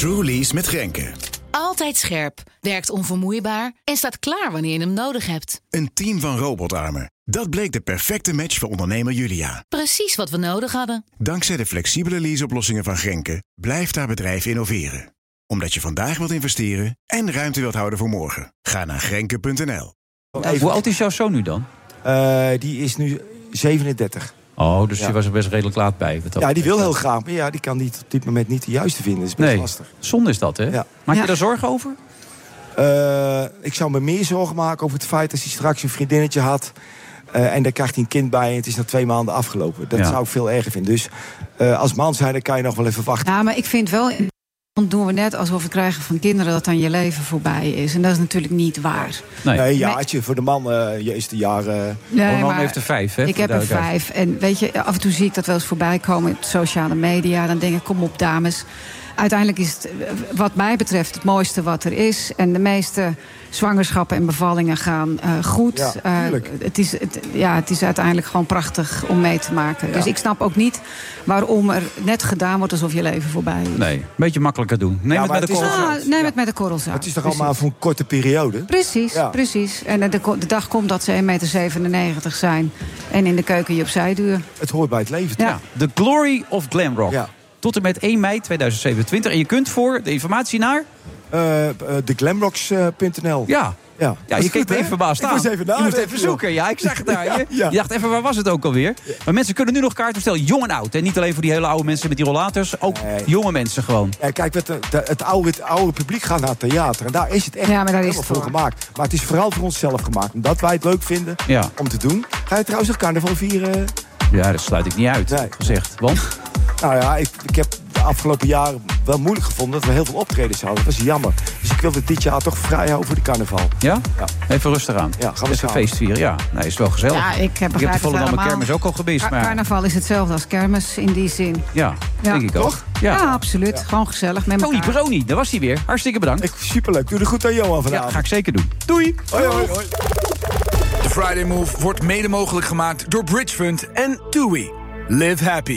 True Lease met Grenke. Altijd scherp, werkt onvermoeibaar en staat klaar wanneer je hem nodig hebt. Een team van robotarmen. Dat bleek de perfecte match voor ondernemer Julia. Precies wat we nodig hadden. Dankzij de flexibele leaseoplossingen van Grenke blijft haar bedrijf innoveren. Omdat je vandaag wilt investeren en ruimte wilt houden voor morgen. Ga naar Grenke.nl. Hoe oud is jouw zoon nu dan? Die is nu 37. Oh, dus je was er best redelijk laat bij. Ja, die wil heel graag. Maar ja, die kan niet op dit moment niet de juiste vinden. Dat is best lastig. Zonde is dat, hè? Ja. Maak je daar zorgen over? Ik zou me meer zorgen maken over het feit dat hij straks een vriendinnetje had. En daar krijgt hij een kind bij en het is na 2 maanden afgelopen. Dat zou ik veel erger vinden. Dus als man zijn, dan kan je nog wel even wachten. Ja, maar ik vind wel... Dan doen we net alsof het krijgen van kinderen dat dan je leven voorbij is. En dat is natuurlijk niet waar. Nee, een jaartje voor de man. Je is de jaren... Nee, man heeft er 5, hè? Ik heb er 5. En weet je, af en toe zie ik dat wel eens voorbij komen op sociale media. Dan denk ik, kom op dames. Uiteindelijk is het wat mij betreft het mooiste wat er is. En de meeste zwangerschappen en bevallingen gaan goed. Ja, het is uiteindelijk gewoon prachtig om mee te maken. Ja. Dus ik snap ook niet waarom er net gedaan wordt alsof je leven voorbij is. Nee, een beetje makkelijker doen. Neem het met de korrel zout. Neem het met de korrel zout. Het is toch allemaal voor een korte periode? Precies. En de dag komt dat ze 1,97 meter zijn. En in de keuken je opzij duwen. Het hoort bij het leven. Ja. The Glory of Glamrock. Ja. Tot en met 1 mei 2027. En je kunt voor de informatie naar... theglamrocks.nl. Ja, je keek er even verbaasd aan. Je moest even zoeken. Ja, ik zag het daar. Je dacht even, waar was het ook alweer? Maar mensen kunnen nu nog kaarten bestellen. Jong en oud. En niet alleen voor die hele oude mensen met die rollators. Ook jonge mensen gewoon. Ja, kijk, het oude publiek gaat naar het theater. En daar is het echt helemaal voor gemaakt. Maar het is vooral voor onszelf gemaakt. Omdat wij het leuk vinden om te doen. Ga je trouwens nog carnaval vieren? Ja, dat sluit ik niet uit, gezegd. Want? Nou ja, ik heb de afgelopen jaren wel moeilijk gevonden dat we heel veel optredens hadden. Dat is jammer. Dus ik wilde dit jaar toch vrij houden voor de carnaval. Ja? Even rustig aan. Ja, gaan we even feest vieren. Ja, nee, is wel gezellig. Ja, ik heb de Volendammer kermis ook al gemist. Maar... Carnaval is hetzelfde als kermis in die zin. Ja, denk ik ook. Toch? Ja, absoluut. Ja. Gewoon gezellig met elkaar. Tony Peroni, daar was hij weer. Hartstikke bedankt. Superleuk. Doe er goed aan Johan vanavond. Ja, ga ik zeker doen. Doei. Hoi. De Friday Move wordt mede mogelijk gemaakt door Bridgefund en TUI. Live happy.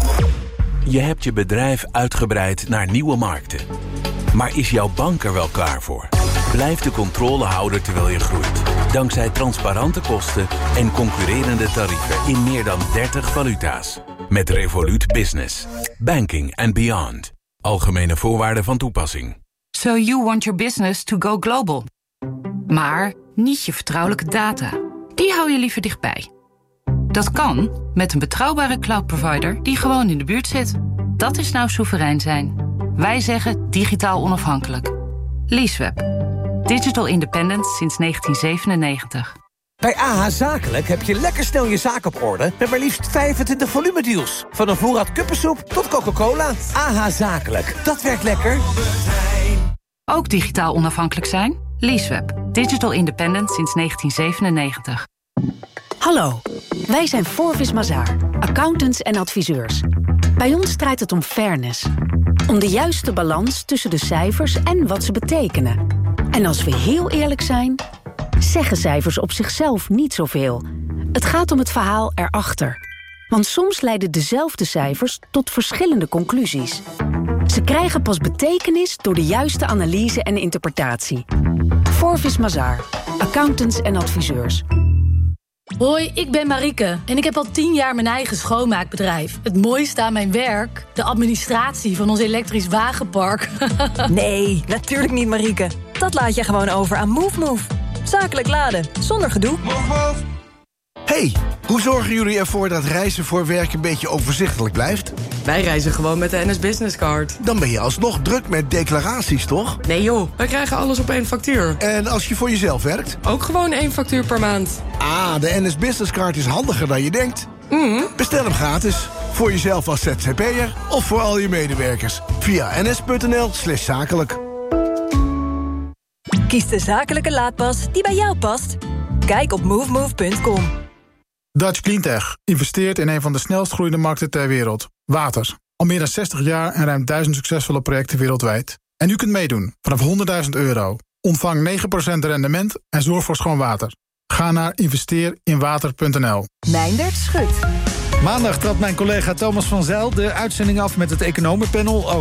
Je hebt je bedrijf uitgebreid naar nieuwe markten. Maar is jouw bank er wel klaar voor? Blijf de controle houden terwijl je groeit. Dankzij transparante kosten en concurrerende tarieven in meer dan 30 valuta's. Met Revolut Business. Banking and beyond. Algemene voorwaarden van toepassing. So you want your business to go global. Maar niet je vertrouwelijke data. Die hou je liever dichtbij. Dat kan met een betrouwbare cloud-provider die gewoon in de buurt zit. Dat is nou soeverein zijn. Wij zeggen digitaal onafhankelijk. Leaseweb. Digital independence sinds 1997. Bij AH Zakelijk heb je lekker snel je zaak op orde... met maar liefst 25 volumedeals. Van een voorraad kuppensoep tot Coca-Cola. AH Zakelijk, dat werkt lekker. Ook digitaal onafhankelijk zijn? Leaseweb. Digital independence sinds 1997. Hallo, wij zijn Forvis Mazars, accountants en adviseurs. Bij ons draait het om fairness. Om de juiste balans tussen de cijfers en wat ze betekenen. En als we heel eerlijk zijn, zeggen cijfers op zichzelf niet zoveel. Het gaat om het verhaal erachter. Want soms leiden dezelfde cijfers tot verschillende conclusies. Ze krijgen pas betekenis door de juiste analyse en interpretatie. Forvis Mazars, accountants en adviseurs. Hoi, ik ben Marieke en ik heb al 10 jaar mijn eigen schoonmaakbedrijf. Het mooiste aan mijn werk? De administratie van ons elektrisch wagenpark. Nee, natuurlijk niet, Marieke. Dat laat je gewoon over aan MoveMove. Zakelijk laden, zonder gedoe. Move. Hey, hoe zorgen jullie ervoor dat reizen voor werk een beetje overzichtelijk blijft? Wij reizen gewoon met de NS Business Card. Dan ben je alsnog druk met declaraties, toch? Nee joh, wij krijgen alles op 1 factuur. En als je voor jezelf werkt? Ook gewoon 1 factuur per maand. Ah, de NS Business Card is handiger dan je denkt. Bestel hem gratis. Voor jezelf als ZZP'er of voor al je medewerkers. Via ns.nl/zakelijk. Kies de zakelijke laadpas die bij jou past. Kijk op movemove.com. Dutch Cleantech investeert in een van de snelst groeiende markten ter wereld. Water. Al meer dan 60 jaar en ruim 1000 succesvolle projecten wereldwijd. En u kunt meedoen vanaf €100.000. Ontvang 9% rendement en zorg voor schoon water. Ga naar investeerinwater.nl. Meindert Schut. Maandag trad mijn collega Thomas van Zijl de uitzending af met het economenpanel